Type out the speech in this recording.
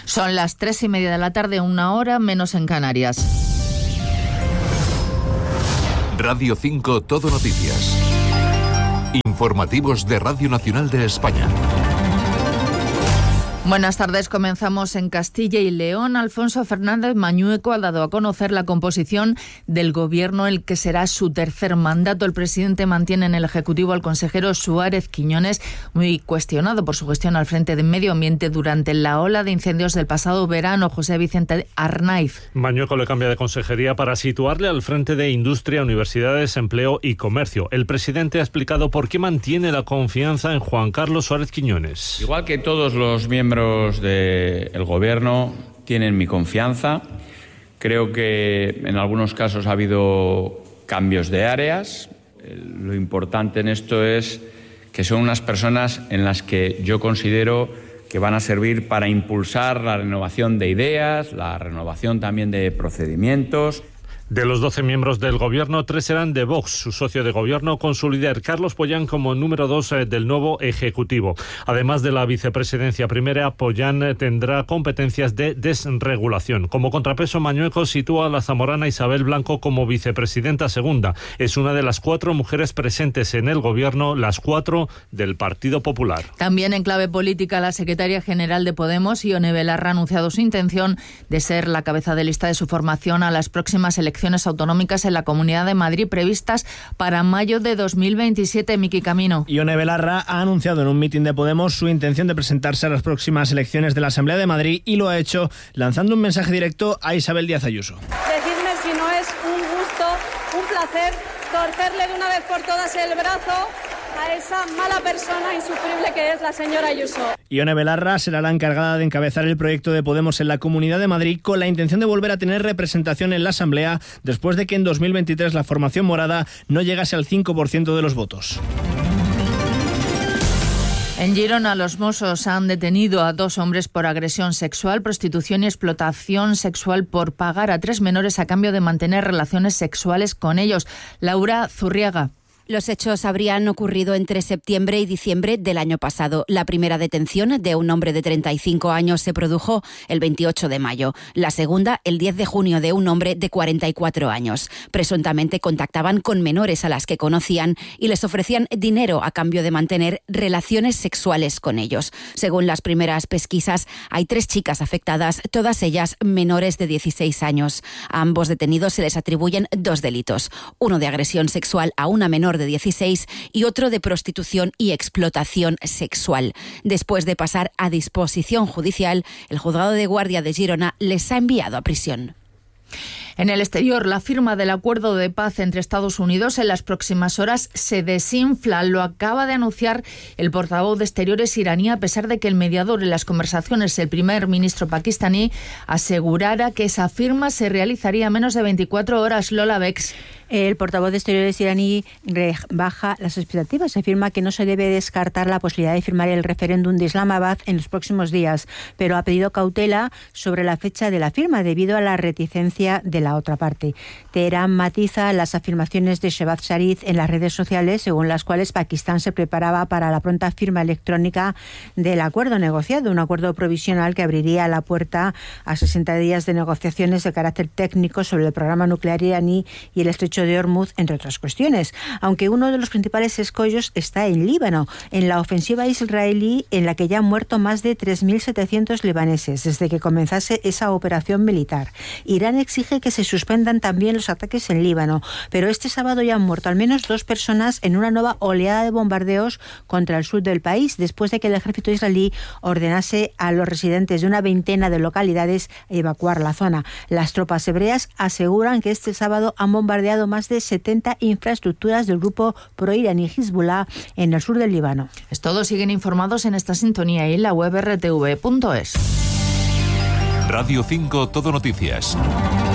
Son las 3:30 de la tarde, 1 hora menos en Canarias. Radio 5 Todo Noticias. Informativos de Radio Nacional de España. Buenas tardes, comenzamos en Castilla y León. Alfonso Fernández Mañueco ha dado a conocer la composición del gobierno, el que será su tercer mandato. El presidente mantiene en el Ejecutivo al consejero Suárez Quiñones, muy cuestionado por su gestión al frente de Medio Ambiente durante la ola de incendios del pasado verano. José Vicente Arnaiz. Mañueco le cambia de consejería para situarle al frente de Industria, Universidades, Empleo y Comercio. El presidente ha explicado por qué mantiene la confianza en Juan Carlos Suárez Quiñones. Igual que todos los miembros del Gobierno tienen mi confianza. Creo que en algunos casos ha habido cambios de áreas. Lo importante en esto es que son unas personas en las que yo considero que van a servir para impulsar la renovación de ideas, la renovación también de procedimientos. De los 12 miembros del gobierno, 3 eran de Vox, su socio de gobierno, con su líder Carlos Pollán como número 2 del nuevo Ejecutivo. Además de la vicepresidencia primera, Pollán tendrá competencias de desregulación. Como contrapeso, Mañueco sitúa a la zamorana Isabel Blanco como vicepresidenta segunda. Es una de las 4 mujeres presentes en el gobierno, las 4 del Partido Popular. También en clave política, la secretaria general de Podemos, Ione Belarra, ha anunciado su intención de ser la cabeza de lista de su formación a las próximas elecciones autonómicas en la Comunidad de Madrid previstas para mayo de 2027. Miki Camino. Ione Belarra ha anunciado en un mitin de Podemos su intención de presentarse a las próximas elecciones de la Asamblea de Madrid y lo ha hecho lanzando un mensaje directo a Isabel Díaz Ayuso. Decidme si no es un gusto, un placer torcerle de una vez por todas el brazo a esa mala persona insufrible que es la señora Ayuso. Ione Belarra será la encargada de encabezar el proyecto de Podemos en la Comunidad de Madrid con la intención de volver a tener representación en la Asamblea después de que en 2023 la formación morada no llegase al 5% de los votos. En Girona, los Mossos han detenido a 2 hombres por agresión sexual, prostitución y explotación sexual por pagar a 3 menores a cambio de mantener relaciones sexuales con ellos. Laura Zurriaga. Los hechos habrían ocurrido entre septiembre y diciembre del año pasado. La primera detención de un hombre de 35 años se produjo el 28 de mayo. La segunda, el 10 de junio, de un hombre de 44 años. Presuntamente contactaban con menores a las que conocían y les ofrecían dinero a cambio de mantener relaciones sexuales con ellos. Según las primeras pesquisas, hay 3 chicas afectadas, todas ellas menores de 16 años. A ambos detenidos se les atribuyen 2 delitos. Uno de agresión sexual a una menor de 16 y otro de prostitución y explotación sexual. Después de pasar a disposición judicial, el juzgado de guardia de Girona les ha enviado a prisión. En el exterior, la firma del acuerdo de paz entre Estados Unidos en las próximas horas se desinfla. Lo acaba de anunciar el portavoz de Exteriores iraní, a pesar de que el mediador en las conversaciones, el primer ministro pakistaní, asegurara que esa firma se realizaría en menos de 24 horas. Lola Bex. El portavoz de Exteriores iraní baja las expectativas. Afirma que no se debe descartar la posibilidad de firmar el referéndum de Islamabad en los próximos días, pero ha pedido cautela sobre la fecha de la firma debido a la reticencia de la otra parte. Teherán matiza las afirmaciones de Shehbaz Sharif en las redes sociales, según las cuales Pakistán se preparaba para la pronta firma electrónica del acuerdo negociado, un acuerdo provisional que abriría la puerta a 60 días de negociaciones de carácter técnico sobre el programa nuclear iraní y el estrecho de Hormuz, entre otras cuestiones. Aunque uno de los principales escollos está en Líbano, en la ofensiva israelí en la que ya han muerto más de 3.700 libaneses desde que comenzase esa operación militar. Irán exige que se suspendan también los ataques en Líbano, pero este sábado ya han muerto al menos 2 personas en una nueva oleada de bombardeos contra el sur del país, después de que el ejército israelí ordenase a los residentes de una veintena de localidades evacuar la zona. Las tropas hebreas aseguran que este sábado han bombardeado más de 70 infraestructuras del grupo proiraní Hezbollah en el sur del Líbano. Todos siguen informados en esta sintonía y en la web rtv.es. Radio 5 Todo Noticias.